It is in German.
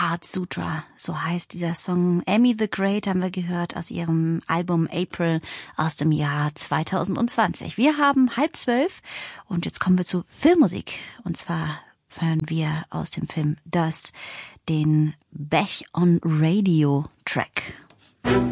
Heart Sutra, so heißt dieser Song. Amy the Great haben wir gehört aus ihrem Album April aus dem Jahr 2020. Wir haben 11:30 und jetzt kommen wir zu Filmmusik. Und zwar hören wir aus dem Film Dust den Bech on Radio Track.